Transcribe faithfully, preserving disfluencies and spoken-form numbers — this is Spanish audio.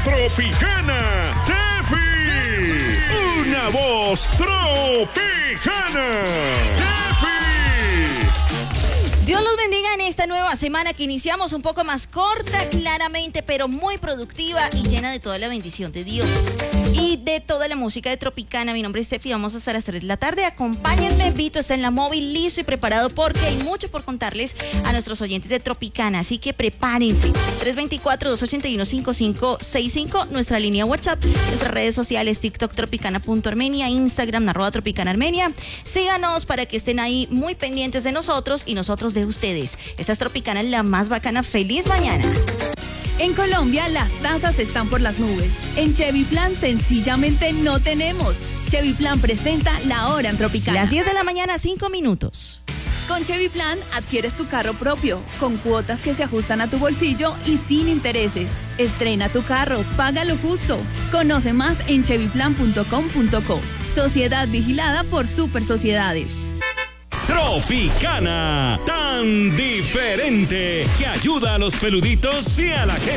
Tropicana, Tefi. Una voz tropicana, Tefi. Dios los bendiga en esta nueva semana que iniciamos un poco más corta, claramente, pero muy productiva y llena de toda la bendición de Dios y de toda la música de Tropicana. Mi nombre es Tefi, vamos a estar a las tres de la tarde. Acompáñenme, Vito está en la móvil, listo y preparado porque hay mucho por contarles a nuestros oyentes de Tropicana, así que prepárense. tres dos cuatro, dos ocho uno, cinco cinco seis cinco, nuestra línea WhatsApp, nuestras redes sociales, TikTok Tropicana.Armenia, Instagram arroba Tropicana Armenia. Síganos para que estén ahí muy pendientes de nosotros y nosotros de ustedes. Esta es Tropicana, la más bacana. Feliz mañana. En Colombia las tasas están por las nubes. En Chevy Plan sencillamente no tenemos. Chevy Plan presenta La Hora en Tropicana. Las diez de la mañana, cinco minutos. Con Chevy Plan adquieres tu carro propio, con cuotas que se ajustan a tu bolsillo y sin intereses. Estrena tu carro, paga lo justo. Conoce más en chevy plan punto com punto co. Sociedad vigilada por Super Sociedades. Tropicana, tan diferente, que ayuda a los peluditos y a la gente.